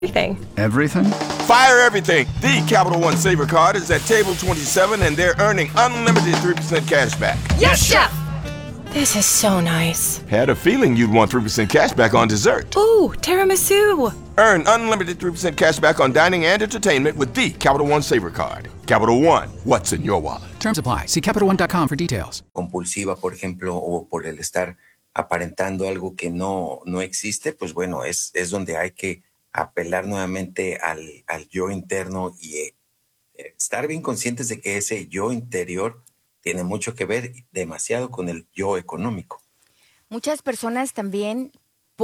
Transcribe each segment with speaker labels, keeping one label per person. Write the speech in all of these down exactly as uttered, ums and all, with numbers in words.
Speaker 1: Everything.
Speaker 2: Everything?
Speaker 3: Fire everything. The Capital One Saver Card is at table twenty-seven and they're earning unlimited three percent cash back.
Speaker 1: Yes, Chef! This is so nice.
Speaker 3: Had a feeling you'd want three percent cash back on dessert.
Speaker 1: Ooh, tiramisu.
Speaker 3: Earn unlimited three percent cash back on dining and entertainment with the Capital One Saver Card. Capital One, what's in your wallet?
Speaker 2: Terms apply. See Capital One dot com for details.
Speaker 4: Compulsiva, por ejemplo, o por el estar aparentando algo que no, no existe, pues bueno, es, es donde hay que apelar nuevamente al, al yo interno y eh, estar bien conscientes de que ese yo interior tiene mucho que ver, demasiado, con el yo económico.
Speaker 5: Muchas personas también,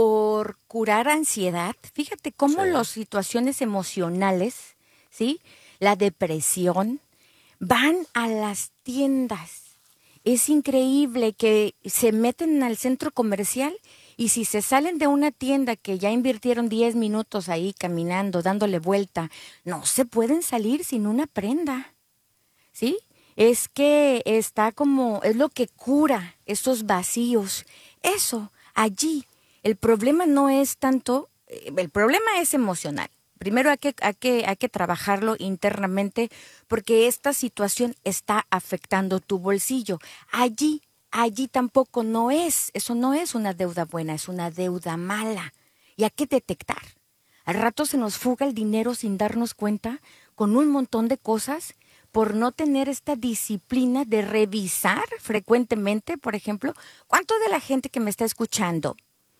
Speaker 5: por curar ansiedad, fíjate cómo
Speaker 4: Sí.
Speaker 5: las situaciones emocionales, ¿sí? La depresión, van a las tiendas. Es increíble que se meten al centro comercial y si se salen de una tienda que ya invirtieron diez minutos ahí caminando, dándole vuelta, no se pueden salir sin una prenda, ¿sí? Es que está como, es lo que cura esos vacíos. Eso, allí, el problema no es tanto, el problema es emocional. Primero hay que, hay que, hay que trabajarlo internamente porque esta situación está afectando tu bolsillo. Allí, allí tampoco no es, eso no es una deuda buena, es una deuda mala. Y hay que detectar. Al rato se nos fuga el dinero sin darnos cuenta con un montón de cosas por no tener esta disciplina de revisar frecuentemente, por ejemplo, ¿cuánto de la gente que me está escuchando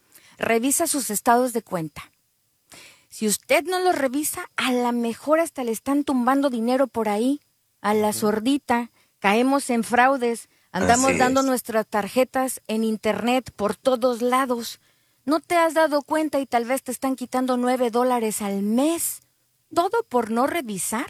Speaker 5: revisa sus estados de cuenta? Si usted no lo revisa, a lo mejor hasta le están tumbando dinero por ahí, a la sordita, caemos en fraudes, andamos
Speaker 4: Así
Speaker 5: dando
Speaker 4: es.
Speaker 5: nuestras tarjetas en internet por todos lados. ¿No te has dado cuenta y tal vez te están quitando nueve dólares al mes? Todo por no revisar.